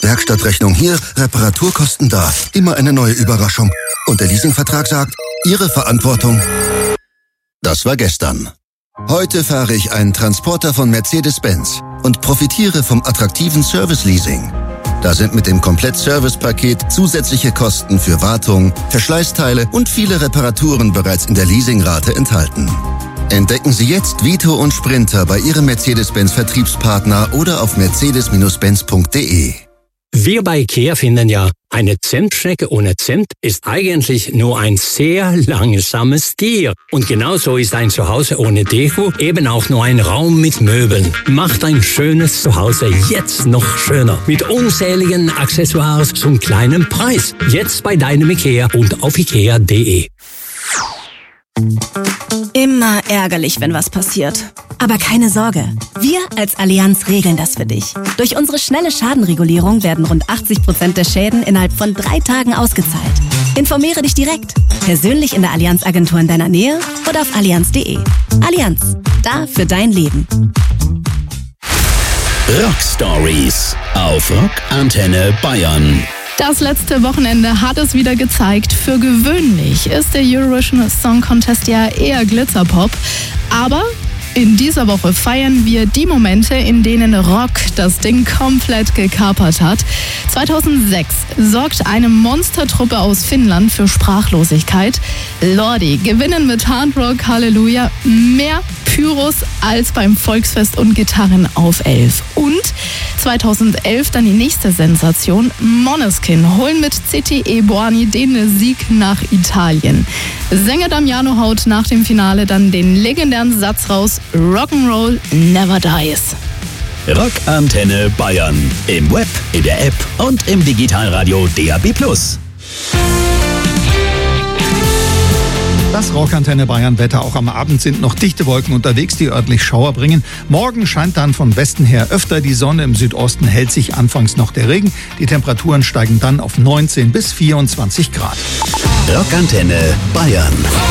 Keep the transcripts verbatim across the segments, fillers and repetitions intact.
Werkstattrechnung hier, Reparaturkosten da. Immer eine neue Überraschung. Und der Leasingvertrag sagt, Ihre Verantwortung. Das war gestern. Heute fahre ich einen Transporter von Mercedes-Benz und profitiere vom attraktiven Service-Leasing. Da sind mit dem Komplett-Service-Paket zusätzliche Kosten für Wartung, Verschleißteile und viele Reparaturen bereits in der Leasingrate enthalten. Entdecken Sie jetzt Vito und Sprinter bei Ihrem Mercedes-Benz-Vertriebspartner oder auf mercedes Benz punkt de. Wir bei IKEA finden ja, eine Zentschnecke ohne Zent ist eigentlich nur ein sehr langsames Tier. Und genauso ist ein Zuhause ohne Deko eben auch nur ein Raum mit Möbeln. Macht ein schönes Zuhause jetzt noch schöner. Mit unzähligen Accessoires zum kleinen Preis. Jetzt bei deinem IKEA und auf ikea punkt de. Immer ärgerlich, wenn was passiert. Aber keine Sorge, wir als Allianz regeln das für dich. Durch unsere schnelle Schadenregulierung werden rund achtzig Prozent der Schäden innerhalb von drei Tagen ausgezahlt. Informiere dich direkt, persönlich in der Allianz-Agentur in deiner Nähe oder auf allianz punkt de. Allianz, da für dein Leben. Rock Stories auf Rockantenne Bayern. Das letzte Wochenende hat es wieder gezeigt. Für gewöhnlich ist der Eurovision Song Contest ja eher Glitzerpop. Aber in dieser Woche feiern wir die Momente, in denen Rock das Ding komplett gekapert hat. zweitausendsechs sorgt eine Monstertruppe aus Finnland für Sprachlosigkeit. Lordi gewinnen mit Hard Rock Halleluja mehr Pyros als beim Volksfest und Gitarren auf elf. Und zweitausendelf dann die nächste Sensation. Måneskin holen mit C T E Boani den Sieg nach Italien. Sänger Damiano haut nach dem Finale dann den legendären Satz raus: Rock'n'Roll never dies. Rockantenne Bayern. Im Web, in der App und im Digitalradio D A B plus. Das Rockantenne Bayern Wetter. Auch am Abend sind noch dichte Wolken unterwegs, die örtlich Schauer bringen. Morgen scheint dann von Westen her öfter die Sonne. Im Südosten hält sich anfangs noch der Regen. Die Temperaturen steigen dann auf neunzehn bis vierundzwanzig Grad. Rockantenne Bayern.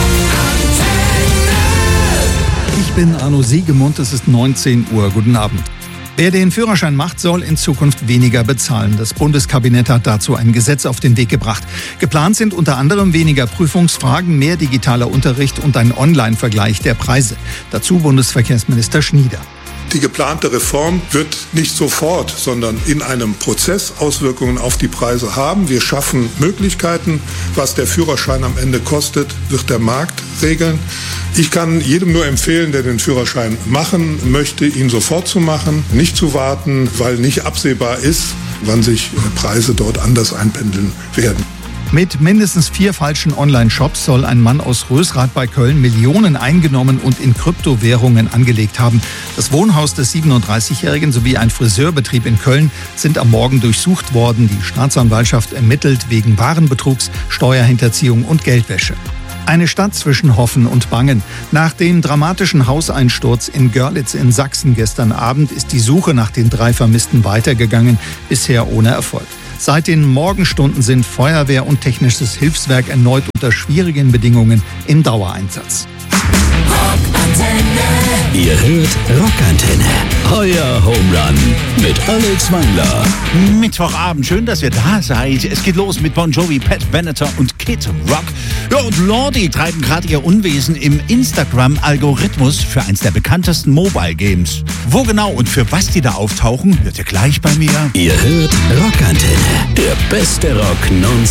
Ich bin Arno Siegemund, es ist neunzehn Uhr. Guten Abend. Wer den Führerschein macht, soll in Zukunft weniger bezahlen. Das Bundeskabinett hat dazu ein Gesetz auf den Weg gebracht. Geplant sind unter anderem weniger Prüfungsfragen, mehr digitaler Unterricht und ein Online-Vergleich der Preise. Dazu Bundesverkehrsminister Schnieder. Die geplante Reform wird nicht sofort, sondern in einem Prozess Auswirkungen auf die Preise haben. Wir schaffen Möglichkeiten. Was der Führerschein am Ende kostet, wird der Markt regeln. Ich kann jedem nur empfehlen, der den Führerschein machen möchte, ihn sofort zu machen, nicht zu warten, weil nicht absehbar ist, wann sich Preise dort anders einpendeln werden. Mit mindestens vier falschen Online-Shops soll ein Mann aus Rösrath bei Köln Millionen eingenommen und in Kryptowährungen angelegt haben. Das Wohnhaus des siebenunddreißigjährigen sowie ein Friseurbetrieb in Köln sind am Morgen durchsucht worden. Die Staatsanwaltschaft ermittelt wegen Warenbetrugs, Steuerhinterziehung und Geldwäsche. Eine Stadt zwischen Hoffen und Bangen. Nach dem dramatischen Hauseinsturz in Görlitz in Sachsen gestern Abend ist die Suche nach den drei Vermissten weitergegangen, bisher ohne Erfolg. Seit den Morgenstunden sind Feuerwehr und technisches Hilfswerk erneut unter schwierigen Bedingungen im Dauereinsatz. Ihr hört Rockantenne, euer Home Run mit Alex Wangler. Mittwochabend, schön, dass ihr da seid. Es geht los mit Bon Jovi, Pat Benatar und Kid Rock. Ja, und Lordi treiben gerade ihr Unwesen im Instagram-Algorithmus für eins der bekanntesten Mobile-Games. Wo genau und für was die da auftauchen, hört ihr gleich bei mir. Ihr hört Rockantenne, der beste Rock nonstop.